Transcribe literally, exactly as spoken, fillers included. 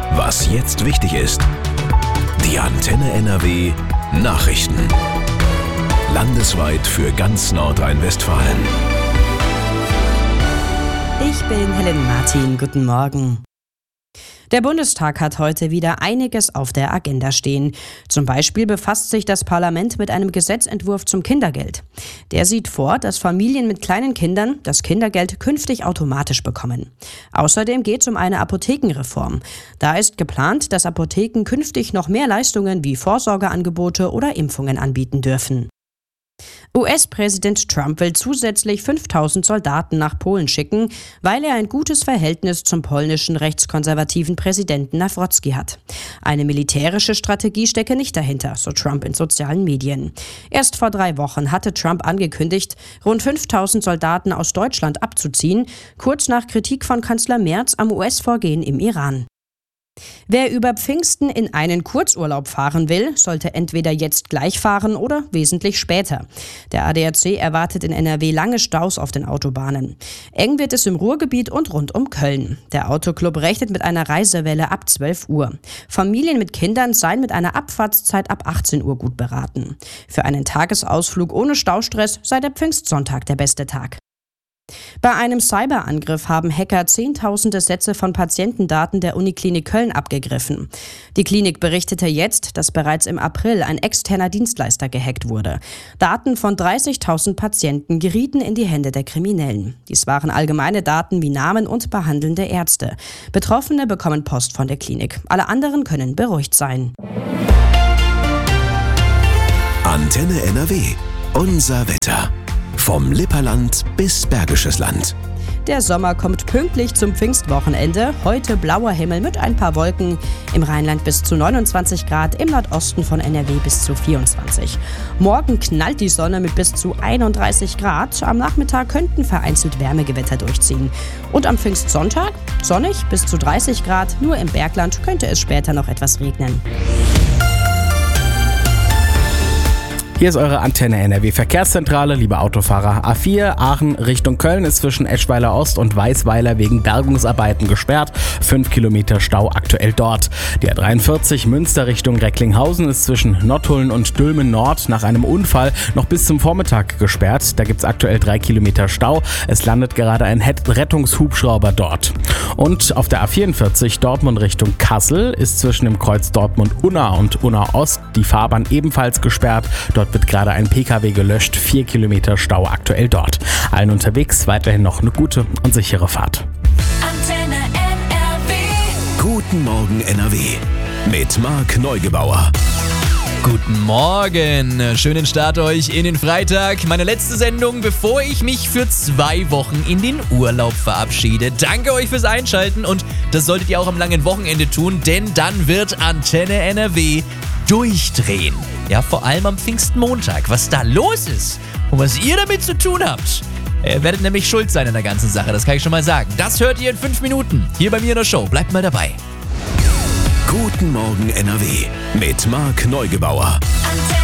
Was jetzt wichtig ist. Die Antenne N R W Nachrichten. Landesweit für ganz Nordrhein-Westfalen. Ich bin Helen Martin. Guten Morgen. Der Bundestag hat heute wieder einiges auf der Agenda stehen. Zum Beispiel befasst sich das Parlament mit einem Gesetzentwurf zum Kindergeld. Der sieht vor, dass Familien mit kleinen Kindern das Kindergeld künftig automatisch bekommen. Außerdem geht es um eine Apothekenreform. Da ist geplant, dass Apotheken künftig noch mehr Leistungen wie Vorsorgeangebote oder Impfungen anbieten dürfen. U S-Präsident Trump will zusätzlich fünftausend Soldaten nach Polen schicken, weil er ein gutes Verhältnis zum polnischen rechtskonservativen Präsidenten Nawrocki hat. Eine militärische Strategie stecke nicht dahinter, so Trump in sozialen Medien. Erst vor drei Wochen hatte Trump angekündigt, rund fünftausend Soldaten aus Deutschland abzuziehen, kurz nach Kritik von Kanzler Merz am U S-Vorgehen im Iran. Wer über Pfingsten in einen Kurzurlaub fahren will, sollte entweder jetzt gleich fahren oder wesentlich später. Der A D A C erwartet in N R W lange Staus auf den Autobahnen. Eng wird es im Ruhrgebiet und rund um Köln. Der Autoclub rechnet mit einer Reisewelle ab zwölf Uhr. Familien mit Kindern seien mit einer Abfahrtszeit ab achtzehn Uhr gut beraten. Für einen Tagesausflug ohne Staustress sei der Pfingstsonntag der beste Tag. Bei einem Cyberangriff haben Hacker zehntausende Sätze von Patientendaten der Uniklinik Köln abgegriffen. Die Klinik berichtete jetzt, dass bereits im April ein externer Dienstleister gehackt wurde. Daten von dreißigtausend Patienten gerieten in die Hände der Kriminellen. Dies waren allgemeine Daten wie Namen und behandelnde Ärzte. Betroffene bekommen Post von der Klinik. Alle anderen können beruhigt sein. Antenne N R W. Unser Wetter. Vom Lipperland bis Bergisches Land. Der Sommer kommt pünktlich zum Pfingstwochenende. Heute blauer Himmel mit ein paar Wolken. Im Rheinland bis zu neunundzwanzig Grad, im Nordosten von N R W bis zu vierundzwanzig. Morgen knallt die Sonne mit bis zu einunddreißig Grad. Am Nachmittag könnten vereinzelt Wärmegewitter durchziehen. Und am Pfingstsonntag sonnig bis zu dreißig Grad. Nur im Bergland könnte es später noch etwas regnen. Hier ist eure Antenne N R W Verkehrszentrale, liebe Autofahrer. A vier Aachen Richtung Köln ist zwischen Eschweiler Ost und Weißweiler wegen Bergungsarbeiten gesperrt. Fünf Kilometer Stau aktuell dort. Die A dreiundvierzig Münster Richtung Recklinghausen ist zwischen Nottuln und Dülmen Nord nach einem Unfall noch bis zum Vormittag gesperrt. Da gibt es aktuell drei Kilometer Stau. Es landet gerade ein Rettungshubschrauber dort. Und auf der A vierundvierzig Dortmund Richtung Kassel ist zwischen dem Kreuz Dortmund-Unna und Unna Ost die Fahrbahn ebenfalls gesperrt. Dort wird gerade ein P K W gelöscht, vier Kilometer Stau aktuell dort. Allen unterwegs weiterhin noch eine gute und sichere Fahrt. Antenne N R W. Guten Morgen N R W. Mit Marc Neugebauer. Guten Morgen, schönen Start euch in den Freitag. Meine letzte Sendung, bevor ich mich für zwei Wochen in den Urlaub verabschiede. Danke euch fürs Einschalten und das solltet ihr auch am langen Wochenende tun, denn dann wird Antenne N R W durchdrehen. Ja, vor allem am Pfingstmontag. Was da los ist und was ihr damit zu tun habt, ihr werdet nämlich schuld sein in der ganzen Sache, das kann ich schon mal sagen. Das hört ihr in fünf Minuten hier bei mir in der Show. Bleibt mal dabei. Guten Morgen N R W mit Marc Neugebauer.